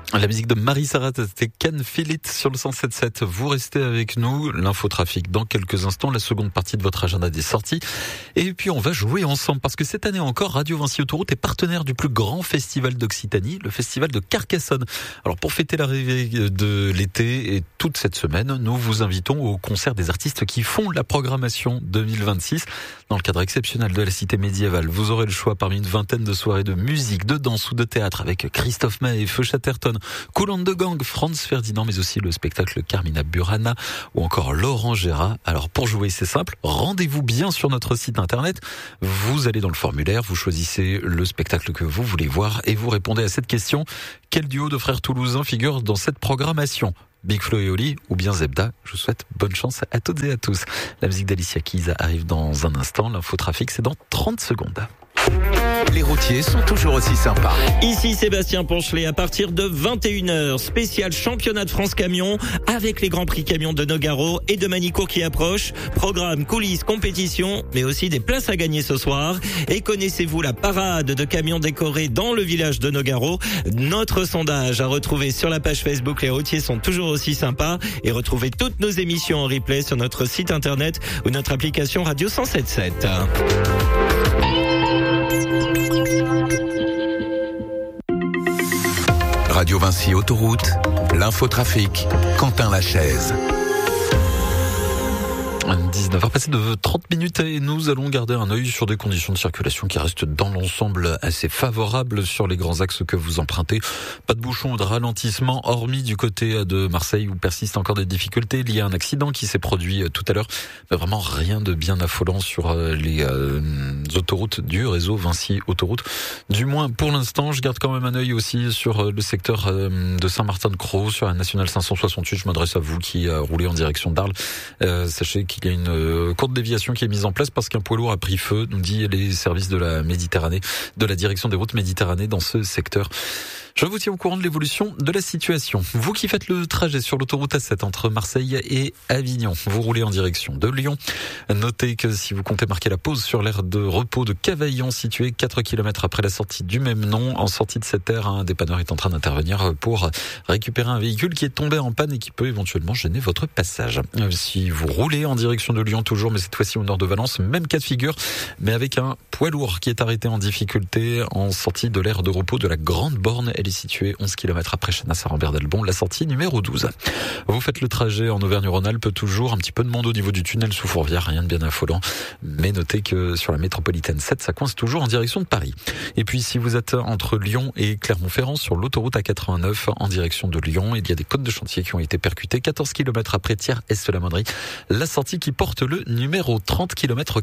La musique de Marie Sarat, c'était Can Feel It sur le 107.7. Vous restez avec nous. L'infotrafic dans quelques instants. La seconde partie de votre agenda des sorties. Et puis on va jouer ensemble parce que cette année encore, Radio Vinci Autoroute est partenaire du plus grand festival d'Occitanie, le festival de Carcassonne. Alors pour fêter l'arrivée de l'été et toute cette semaine, nous vous invitons au concert des artistes qui font la programmation 2026. Dans le cadre exceptionnel de la cité médiévale, vous aurez le choix parmi une vingtaine de soirées de musique, de danse ou de théâtre avec Christophe Maé, Feu Chatterton, Kool and the Gang, Franz Ferdinand, mais aussi le spectacle Carmina Burana ou encore Laurent Gérard. Alors pour jouer, c'est simple, rendez-vous bien sur notre site internet. Vous allez dans le formulaire, vous choisissez le spectacle que vous voulez voir et vous répondez à cette question. Quel duo de frères toulousains figure dans cette programmation ? Big Flo et Oli ou bien Zebda? Je vous souhaite bonne chance à toutes et à tous. La musique d'Alicia Keys arrive dans un instant. L'infotrafic, c'est dans 30 secondes. Les routiers sont toujours aussi sympas. Ici Sébastien Ponchelet, à partir de 21h, spécial championnat de France camion avec les grands prix camions de Nogaro et de Manicourt qui approchent. Programme, coulisses, compétition, mais aussi des places à gagner ce soir. Et connaissez-vous la parade de camions décorés dans le village de Nogaro? Notre sondage à retrouver sur la page Facebook Les routiers sont toujours aussi sympas. Et retrouvez toutes nos émissions en replay sur notre site internet ou notre application Radio 107.7. Radio Vinci Autoroute, l'infotrafic, Quentin Lachaise. 19h passé de 30 minutes et nous allons garder un œil sur des conditions de circulation qui restent dans l'ensemble assez favorables sur les grands axes que vous empruntez. Pas de bouchons ou de ralentissement, hormis du côté de Marseille où persistent encore des difficultés liées à un accident qui s'est produit tout à l'heure. Mais vraiment rien de bien affolant sur les autoroutes du réseau Vinci Autoroute. Du moins pour l'instant, je garde quand même un œil aussi sur le secteur de Saint-Martin-de-Crau, sur la nationale 568. Je m'adresse à vous qui roulez en direction d'Arles. Sachez qu'il y a une courte déviation qui est mise en place parce qu'un poids lourd a pris feu, nous dit les services de la Méditerranée, de la direction des routes Méditerranée dans ce secteur. Je vous tiens au courant de l'évolution de la situation. Vous qui faites le trajet sur l'autoroute A7 entre Marseille et Avignon, vous roulez en direction de Lyon. Notez que si vous comptez marquer la pause sur l'aire de repos de Cavaillon, situé 4 km après la sortie du même nom, en sortie de cette aire, un dépanneur est en train d'intervenir pour récupérer un véhicule qui est tombé en panne et qui peut éventuellement gêner votre passage. Si vous roulez en direction de Lyon toujours, mais cette fois-ci au nord de Valence, même cas de figure, mais avec un poids lourd qui est arrêté en difficulté en sortie de l'aire de repos de la Grande Borne. Elle est située 11 km après Chanas-Rambert-d'Albon, la sortie numéro 12. Vous faites le trajet en Auvergne-Rhône-Alpes, toujours un petit peu de monde au niveau du tunnel sous Fourvière, rien de bien affolant, mais notez que sur la métropolitaine 7, ça coince toujours en direction de Paris. Et puis si vous êtes entre Lyon et Clermont-Ferrand, sur l'autoroute A89 en direction de Lyon, il y a des cônes de chantier qui ont été percutés 14 km après Thiers-Est-la-Monnerie, la sortie qui porte le numéro 30 km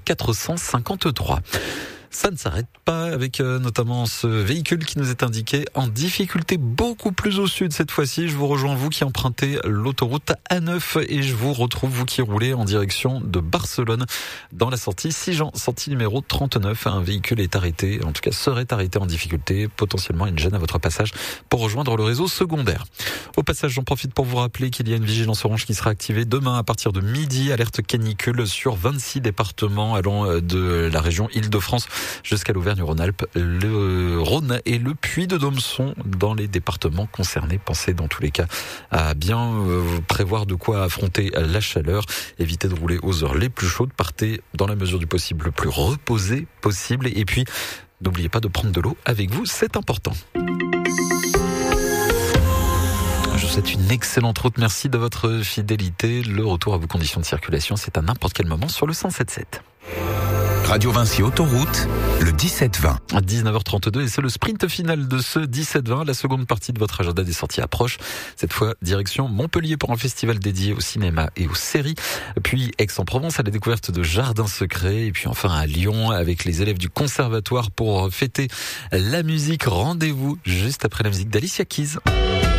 453. Ça ne s'arrête pas avec notamment ce véhicule qui nous est indiqué en difficulté beaucoup plus au sud cette fois-ci. Je vous rejoins vous qui empruntez l'autoroute A9 et je vous retrouve vous qui roulez en direction de Barcelone dans la sortie Sigean, sortie numéro 39. Un véhicule est arrêté, en tout cas serait arrêté en difficulté, potentiellement une gêne à votre passage pour rejoindre le réseau secondaire. Au passage, j'en profite pour vous rappeler qu'il y a une vigilance orange qui sera activée demain à partir de midi, alerte canicule sur 26 départements allant de la région Île-de-France jusqu'à l'Auvergne-Rhône-Alpes. Le Rhône et le Puy-de-Dôme sont dans les départements concernés. Pensez dans tous les cas à bien prévoir de quoi affronter la chaleur. Évitez de rouler aux heures les plus chaudes. Partez dans la mesure du possible le plus reposé possible. Et puis, n'oubliez pas de prendre de l'eau avec vous, c'est important. Je vous souhaite une excellente route. Merci de votre fidélité. Le retour à vos conditions de circulation, c'est à n'importe quel moment sur le 107.7. Radio Vinci Autoroute, le 17-20. À 19h32 et c'est le sprint final de ce 17-20. La seconde partie de votre agenda des sorties approche. Cette fois, direction Montpellier pour un festival dédié au cinéma et aux séries. Puis Aix-en-Provence à la découverte de jardins secrets. Et puis enfin à Lyon avec les élèves du conservatoire pour fêter la musique. Rendez-vous juste après la musique d'Alicia Keys.